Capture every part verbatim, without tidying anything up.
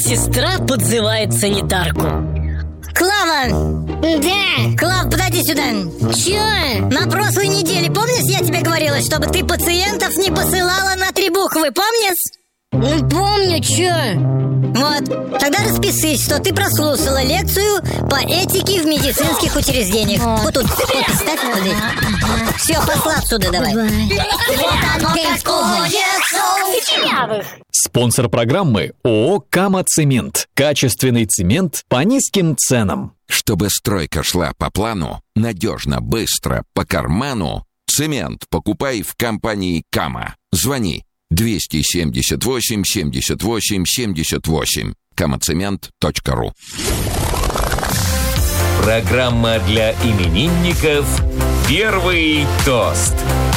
Сестра подзывает санитарку. Клава! Да. Клав, подойди сюда. Чё? На прошлой неделе, помнишь, я тебе говорила, чтобы ты пациентов не посылала на три буквы, помнишь? Ну, помню, чё? Вот, тогда распишись, что ты прослушала лекцию по этике в медицинских учреждениях. Вот, вот тут, вот, ставь, подожди. Все, пошла отсюда, давай. Спонсор программы ООО «Кама Цемент». Качественный цемент по низким ценам. Чтобы стройка шла по плану, надежно, быстро, по карману, цемент покупай в компании «Кама». Звони двести семьдесят восемь семьдесят восемь семьдесят восемь. камацемент точка ру. Программа для именинников «Первый тост».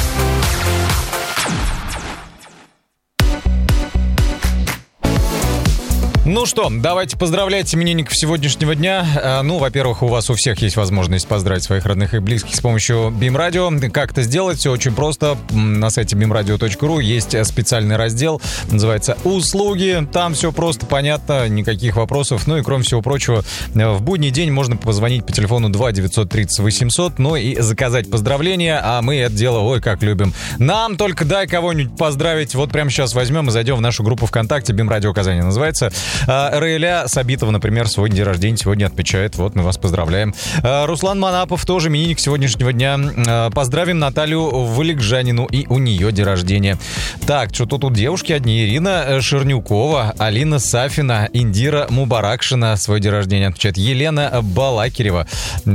Ну что, давайте поздравлять именинников сегодняшнего дня. Ну, во-первых, у вас у всех есть возможность поздравить своих родных и близких с помощью BeamRadio. Как это сделать? Все очень просто. На сайте бим радио точка ру есть специальный раздел, называется «Услуги». Там все просто, понятно, никаких вопросов. Ну и, кроме всего прочего, в будний день можно позвонить по телефону два девятьсот тридцать восемьсот, ну и заказать поздравления, а мы это дело, ой, как любим. Нам только дай кого-нибудь поздравить. Вот прямо сейчас возьмем и зайдем в нашу группу ВКонтакте BeamRadio Казани называется. Раиля Сабитова, например, свой день рождения сегодня отмечает. Вот мы вас поздравляем. Руслан Манапов, тоже именинник сегодняшнего дня. Поздравим Наталью Валикжанину, и у нее день рождения. Так, что-то тут девушки одни. Ирина Шернюкова, Алина Сафина, Индира Мубаракшина свой день рождения отмечает. Елена Балакирева,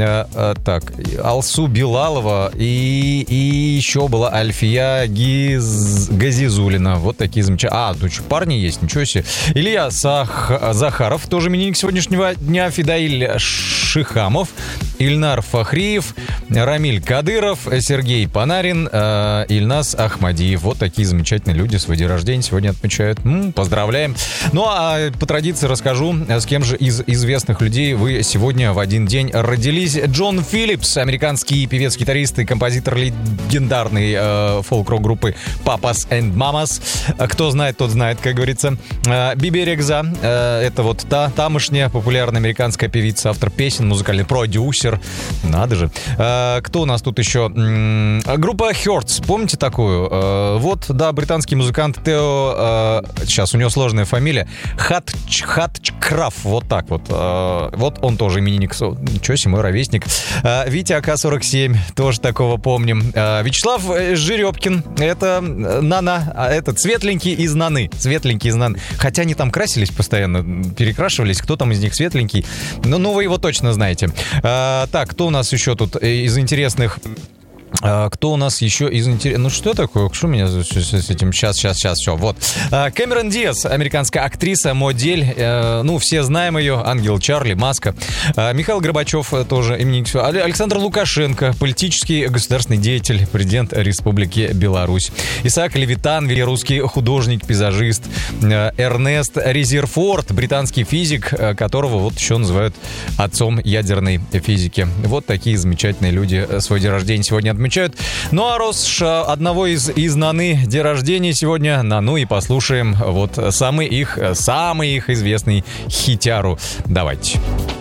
так, Алсу Билалова и, и еще была Альфия Гиз... Газизулина. Вот такие замечательные. А, тут что, парни есть, ничего себе. Илья Сах Захаров, тоже именинник сегодняшнего дня. Фидаиль Шихамов, Ильнар Фахриев, Рамиль Кадыров, Сергей Панарин, э, Ильнас Ахмадиев. Вот такие замечательные люди свой день рождения сегодня отмечают. М-м, поздравляем. Ну а по традиции расскажу, с кем же из известных людей вы сегодня в один день родились. Джон Филлипс, американский певец, гитарист и композитор легендарной э, фолк-рок группы Papas and Mamas. Кто знает, тот знает, как говорится. Э, Биби Рекза, э, это вот та тамошняя популярная американская певица, автор песен, музыкальный продюсер. Надо же. Э, кто у нас тут еще? М-м, группа Hurts, помните такую? Э, вот, да, британский музыкант Тео, э, сейчас у него сложная фамилия, Хатч, Хатчкраф, вот так вот. Э, вот он тоже именинник, ничего себе, мой ровесник. Э, Витя А К сорок семь, тоже такого помним. Э, Вячеслав Жеребкин, это Нана, а это светленький из Наны, светленький из Наны. Хотя они там красились постоянно, перекрашивались, кто там из них светленький. Ну, ну вы его точно знаете. А, так, кто у нас еще тут из интересных... А, кто у нас еще из интересных... Ну, что такое? Что у меня с, с этим? Сейчас, сейчас, сейчас, все, вот. А, Кэмерон Диаз, американская актриса, модель. А, ну, все знаем ее. Ангел Чарли, Маска. А, Михаил Горбачев тоже именинник. Александр Лукашенко, политический государственный деятель, президент Республики Беларусь. Исаак Левитан, русский художник, пейзажист. А, Эрнест Резерфорд, британский физик, которого вот еще называют отцом ядерной физики. Вот такие замечательные люди свой день рождения сегодня отмечают. Ну а раз одного из, из Наны день рождения сегодня, Нану и послушаем вот самый их, самый их известный хитяру. Давайте.